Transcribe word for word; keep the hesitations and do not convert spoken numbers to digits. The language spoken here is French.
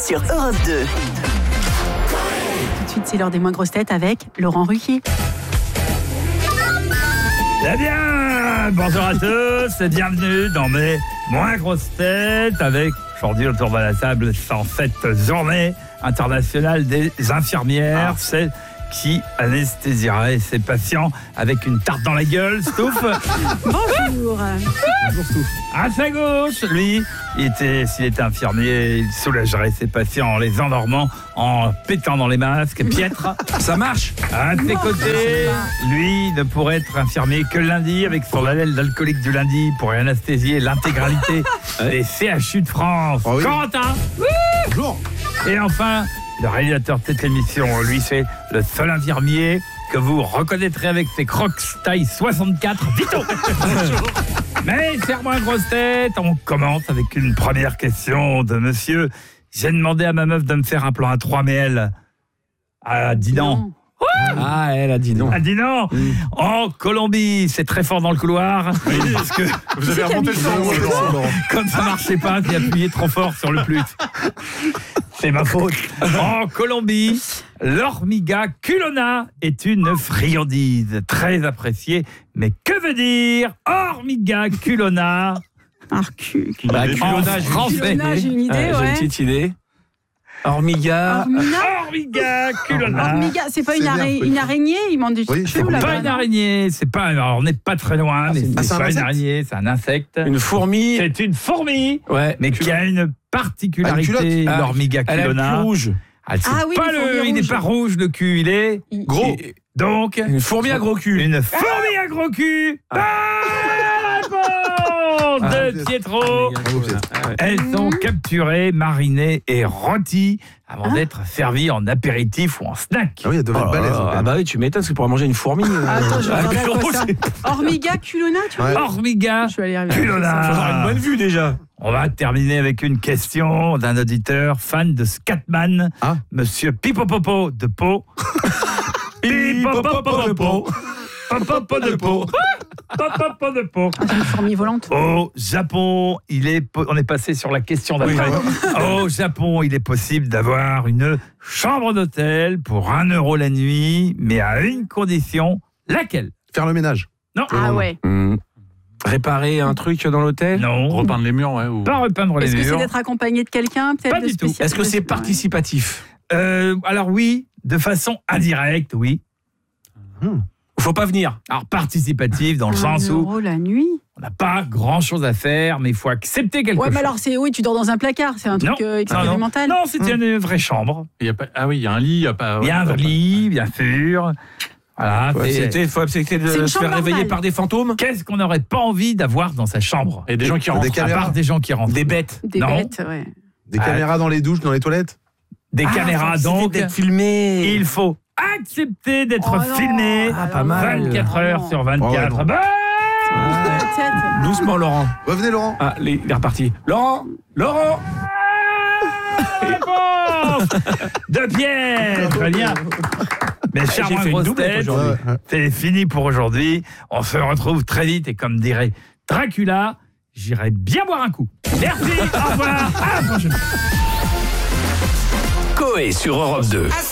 sur Europe deux. Tout de suite, c'est l'heure des moins grosses têtes avec Laurent Ruquier. Eh bien, bonjour à tous et bienvenue dans mes moins grosses têtes avec aujourd'hui autour de la table cent sept journée internationale des infirmières. Ah. C'est qui anesthésierait ses patients avec une tarte dans la gueule, Stouff. Bonjour. Bonjour Stouff. À sa gauche, lui, il était, s'il était infirmier, il soulagerait ses patients en les endormant, en pétant dans les masques. Piètre, ça marche. À ses côtés, lui ne pourrait être infirmier que le lundi avec son label d'alcoolique du lundi pour anesthésier l'intégralité des C H U de France. Oh oui. Corentin. Bonjour. Et enfin, le réalisateur de cette émission, lui, c'est le seul infirmier que vous reconnaîtrez avec ses crocs taille soixante-quatre. Vito. Mais c'est moins grosse tête. On commence avec une première question de monsieur. J'ai demandé à ma meuf de me faire un plan à trois, mais elle a dit non. non. Ah, elle a dit non. A dit non. Mmh. En Colombie, c'est très fort dans le couloir. Oui, parce que vous avez remonté le son. Comme ça marchait pas, j'ai appuyé trop fort sur le plus. C'est ma faute. En Colombie, l'hormiga culona est une friandise très appréciée. Mais que veut dire hormiga culona? Ah, cu- cu- bah, en français. Culona, j'ai une idée, ouais. J'ai une petite idée. Hormiga. Hormiga culona. Hormiga, c'est pas c'est une, araignée, une araignée, il m'en dit oui, c'est pas là, une araignée, c'est pas. Alors on n'est pas très loin, ah, mais c'est, c'est pas une araignée, c'est un insecte. Une fourmi. C'est une fourmi, ouais, mais qui a une particularité. Ah, l'hormiga culona. Elle est rouge. Ah, ah oui, pas le, il n'est pas rouge le cul, il est gros. Et, donc une fourmi à gros cul. Une fourmi à gros cul. Ah. Ah, de Pietro. Ah, elles sont capturées, marinées et rôties avant ah. d'être servies en apéritif ou en snack. Ah oui, elle devrait être balèze. Ah bah oui, tu m'étonnes, c'est pour manger une fourmi. Attends, je vais regarder quoi ça. Hormiga culona, tu vois. Ouais. Hormiga culona. Faut avoir une bonne vue déjà. On va terminer avec une question d'un auditeur fan de Scatman, ah. Monsieur Pipopopo de Pau. Pipopopo de Pau. Pipopopo de Pau. Papa de peau. Ah, c'est une fourmi volante. Au Japon, il est, on est passé sur la question d'après. Oui. Au Japon, il est possible d'avoir une chambre d'hôtel pour un euro la nuit, mais à une condition. Laquelle? Faire le ménage. Non. Ah ouais. Mmh. Réparer un truc dans l'hôtel? Non. Repeindre les murs, ouais. Ou... Pas repeindre Est-ce les murs. Est-ce que c'est d'être accompagné de quelqu'un, peut-être? Pas de du tout. Est-ce que c'est participatif? euh, Alors oui, de façon indirecte, oui. Mmh. Faut pas venir. Alors participatif dans le sens où un la nuit. On n'a pas grand chose à faire, mais il faut accepter quelque ouais, chose. Ouais, mais alors c'est oui, tu dors dans un placard, c'est un truc euh, expérimental. Non, non, non c'était hum. une vraie chambre. Il y a pas, ah oui, il y a un lit, il y a pas. Il y a un lit, bien sûr. Voilà. Faut accepter, faut accepter de se faire réveiller par des fantômes. Qu'est-ce qu'on n'aurait pas envie d'avoir dans sa chambre? Et des gens qui rentrent. Des caméras. À part des gens qui rentrent. Des bêtes. Des non. bêtes, ouais. Des caméras dans les douches, dans les toilettes. Des ah, caméras donc. D'être filmé. Il faut accepter d'être oh filmé ah, pas mal. vingt-quatre heures sur vingt-quatre. Oh, bah ah, doucement, Laurent. Revenez, Laurent. Ah, les, il est reparti. Laurent Laurent ah, de Pierre. Très bien. Mes chers moins grosses têtes, c'est fini pour aujourd'hui. On se retrouve très vite et comme dirait Dracula, j'irai bien boire un coup. Merci, au revoir, à la prochaine. Coé sur Europe deux.